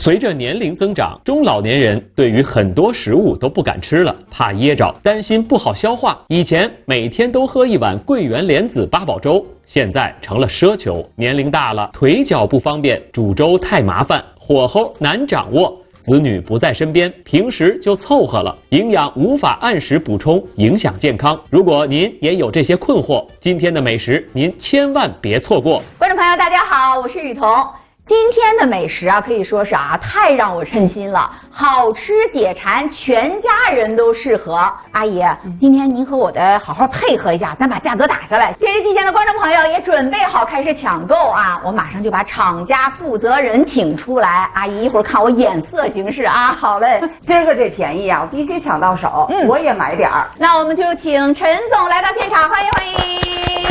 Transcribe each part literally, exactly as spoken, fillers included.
随着年龄增长，中老年人对于很多食物都不敢吃了，怕噎着，担心不好消化。以前每天都喝一碗桂圆莲子八宝粥，现在成了奢求。年龄大了，腿脚不方便，煮粥太麻烦，火候难掌握。子女不在身边，平时就凑合了，营养无法按时补充，影响健康。如果您也有这些困惑，今天的美食您千万别错过。 观众朋友，大家好，我是雨桐。今天的美食啊，可以说是啊，太让我称心了，好吃解馋，全家人都适合。阿姨，今天您和我的好好配合一下，咱把价格打下来。电视机前的观众朋友也准备好开始抢购啊！我马上就把厂家负责人请出来。阿姨，一会儿看我眼色行事啊。 好嘞，今儿个这便宜啊，我必须抢到手。嗯，我也买点儿。 那我们就请陈总来到现场，欢迎欢迎。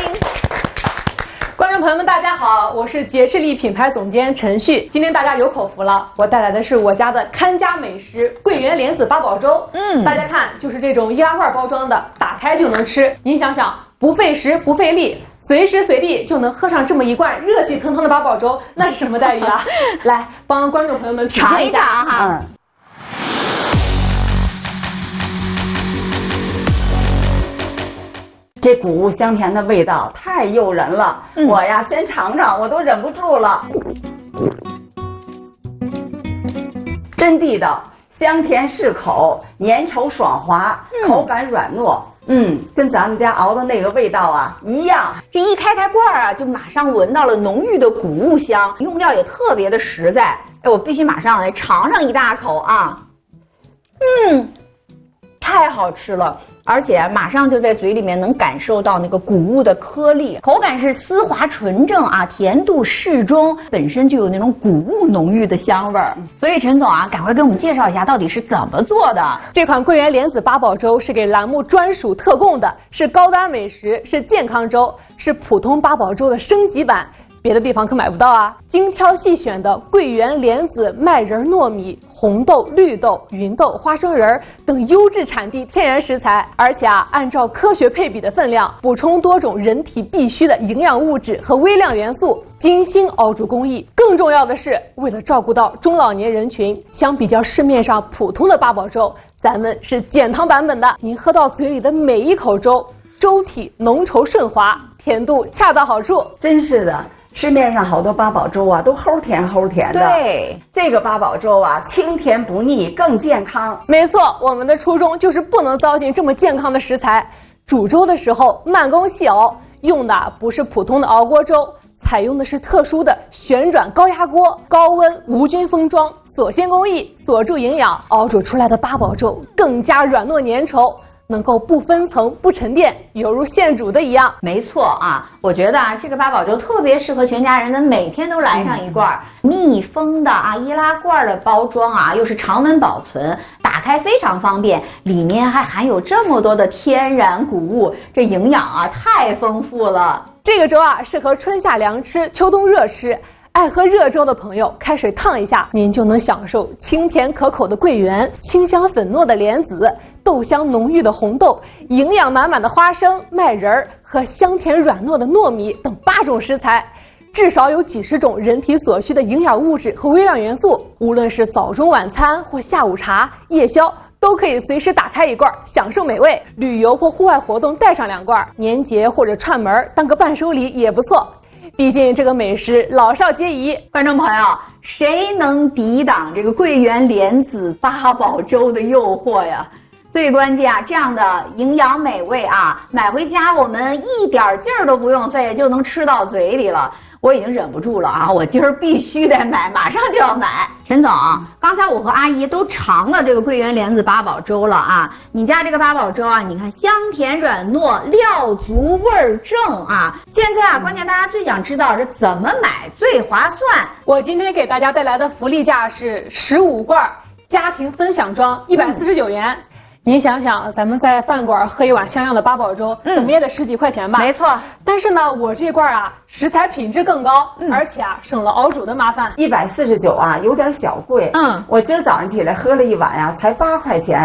观众朋友们，大家好，我是杰士力品牌总监陈旭。今天大家有口福了，我带来的是我家的看家美食桂圆莲子八宝粥。嗯，大家看，就是这种易拉罐包装的，打开就能吃。您想想，不费时不费力，随时随地就能喝上这么一罐热气腾腾的八宝粥，那是什么待遇啊？来，帮观众朋友们品尝一下啊哈。嗯。 这谷物香甜的味道太诱人了，嗯、我呀先尝尝，我都忍不住了。真地道，香甜适口，粘稠爽滑，嗯、口感软糯，嗯，跟咱们家熬的那个味道啊一样。 这一开开罐啊，就马上闻到了浓郁的谷物香，用料也特别的实在。哎，我必须马上来尝上一大口啊！嗯，太好吃了。而且马上就在嘴里面能感受到那个谷物的颗粒，口感是丝滑纯正啊，甜度适中，本身就有那种谷物浓郁的香味儿。所以陈总啊，赶快给我们介绍一下到底是怎么做的。 这款桂圆莲子八宝粥是给栏目专属特供的，是高端美食，是健康粥，是普通八宝粥的升级版。别的地方可买不到啊！精挑细选的桂圆莲子、麦仁、糯米、红豆、绿豆、芸豆、花生仁等优质产地天然食材，而且啊，按照科学配比的分量，补充多种人体必需的营养物质和微量元素，精心熬煮工艺。更重要的是，为了照顾到中老年人群，相比较市面上普通的八宝粥，咱们是减糖版本的。您喝到嘴里的每一口粥，粥体浓稠顺滑，甜度恰到好处。 真是的。市面上好多八宝粥啊，都齁甜齁甜的。 对， 这个八宝粥啊，清甜不腻，更健康。 没错，我们的初衷就是不能糟践这么健康的食材。煮粥的时候慢工细熬，用的不是普通的熬锅粥，采用的是特殊的旋转高压锅，高温无菌封装，锁鲜工艺，锁住营养，熬煮出来的八宝粥更加软糯粘稠。能够不分层不沉淀，犹如现煮的一样。 没错啊，我觉得啊，这个八宝粥特别适合全家人，咱每天都来上一罐。嗯、密封的啊，易拉罐的包装啊，又是常温保存，打开非常方便，里面还含有这么多的天然谷物，这营养啊太丰富了。 这个粥啊，适合春夏凉吃，秋冬热吃。爱喝热粥的朋友，开水烫一下，您就能享受清甜可口的桂圆、清香粉糯的莲子、豆香浓郁的红豆、营养满满的花生、麦仁儿和香甜软糯的糯米等八种食材，至少有几十种人体所需的营养物质和微量元素。无论是早中晚餐或下午茶、夜宵，都可以随时打开一罐，享受美味。旅游或户外活动带上两罐，年节或者串门当个伴手礼也不错。毕竟这个美食老少皆宜， 观众朋友，谁能抵挡这个桂圆莲子八宝粥的诱惑呀？最关键啊，这样的营养美味啊，买回家我们一点劲儿都不用费，就能吃到嘴里了。我已经忍不住了啊！我今儿必须得买，马上就要买。陈总，刚才我和阿姨都尝了这个桂圆莲子八宝粥了啊！你家这个八宝粥啊，你看香甜软糯，料足味儿正啊！现在啊，关键大家最想知道是怎么买最划算。 我今天给大家带来的福利价是十五罐家庭分享装，一百四十九元。嗯您想想，咱们在饭馆喝一碗像样的八宝粥，嗯、怎么也得十几块钱吧？ 没错。 但是呢，我这罐啊，食材品质更高，嗯、而且啊，省了熬煮的麻烦。 一百四十九啊，有点小贵。嗯，我今儿早上起来喝了一碗呀、啊，才八块钱。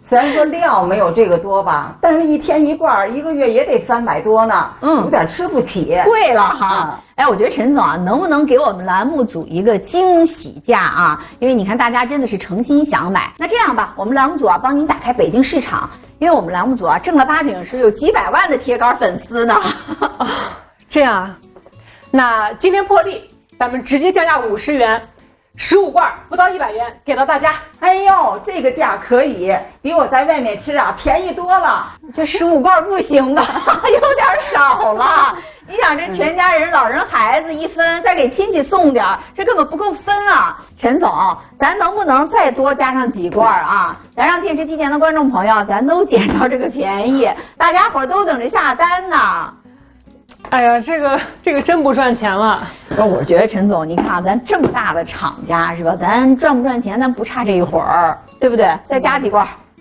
虽然说料没有这个多吧，但是一天一罐，一个月也得三百多呢，嗯，有点吃不起， 贵了哈。嗯、哎，我觉得陈总啊，能不能给我们栏目组一个惊喜价啊？因为你看大家真的是诚心想买。那这样吧，我们栏目组啊，帮您打开北京市场，因为我们栏目组啊，正儿八经是有几百万的铁杆粉丝呢。 这样啊，那今天破例，咱们直接降价五十元。十五罐不到一百元，给到大家。 哎呦，这个价可以，比我在外面吃啊便宜多了。 这十五罐不行吧？有点少了。你想，这全家人、老人、孩子一分，再给亲戚送点，这根本不够分啊！陈总，咱能不能再多加上几罐啊？咱让电视机前的观众朋友，咱都捡着这个便宜，大家伙都等着下单呢。 哎呀，这个这个真不赚钱了。 我觉得陈总，你看啊，咱这么大的厂家是吧？咱赚不赚钱，咱不差这一会儿，对不对？再加几罐。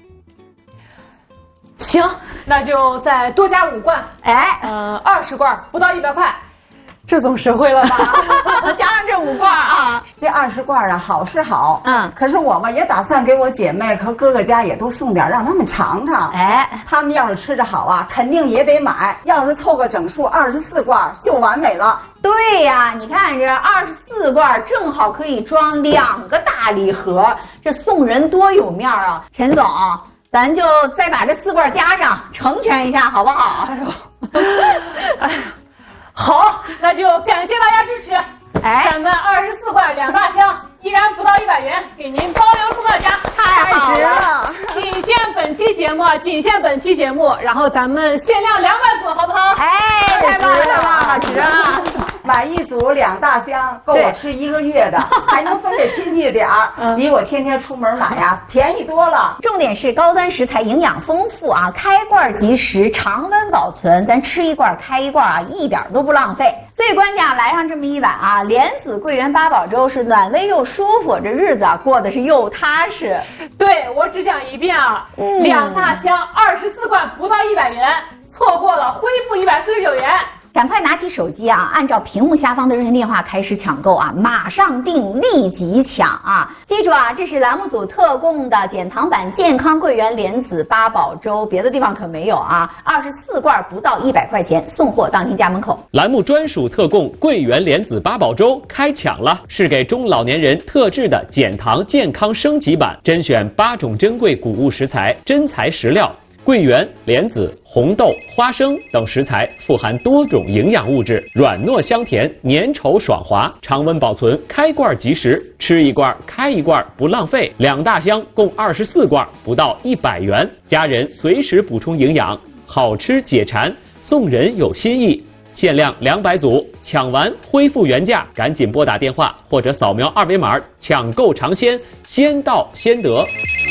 行，那就再多加五罐。 哎， 呃，二十罐不到一百块，这总实惠了吧？ 加上这五罐啊， 这二十罐啊，好是好， 嗯， 可是我们也打算给我姐妹和哥哥家也都送点，让他们尝尝。 哎， 他们要是吃着好啊，肯定也得买。要是凑个整数二十四罐就完美了。 对呀，你看这二十四罐正好可以装两个大礼盒，这送人多有面啊！陈总，咱就再把这四罐加上，成全一下，好不好？ 哎呦，哎呀，好，那就感谢大家支持。 哎， 咱们二十四罐两大箱，依然不到一百元，给您包邮送大家， 太好了！ 仅限本期节目，仅限本期节目，然后咱们限量两百组，好不好？ 哎，太棒了，太棒了，值啊！ 买一组两大箱，够我吃一个月的，还能分给亲戚点儿，嗯、比我天天出门买呀便宜多了。 重点是高端食材，营养丰富啊，开罐即食，常温保存，咱吃一罐开一罐啊，一点都不浪费。最关键啊，来上这么一碗啊，莲子桂圆八宝粥是暖胃又舒服，这日子啊过得是又踏实。 对，我只讲一遍啊， 嗯、 两大箱二十四罐不到一百元，错过了恢复一百四十九元。 赶快拿起手机啊，按照屏幕下方的热线电话开始抢购啊，马上订，立即抢啊！记住啊，这是栏目组特供的减糖版健康桂圆莲子八宝粥，别的地方可没有啊！二十四罐不到一百块钱，送货当您家门口。 栏目专属特供桂圆莲子八宝粥开抢了，是给中老年人特制的减糖健康升级版，甄选八种珍贵谷物食材，真材实料。桂圆、莲子、红豆、花生等食材富含多种营养物质，软糯香甜，粘稠爽滑，常温保存，开罐即食，吃一罐开一罐不浪费。两大箱共二十四罐，不到一百元，家人随时补充营养，好吃解馋，送人有心意。限量两百组，抢完恢复原价，赶紧拨打电话或者扫描二维码抢购尝鲜，先到先得。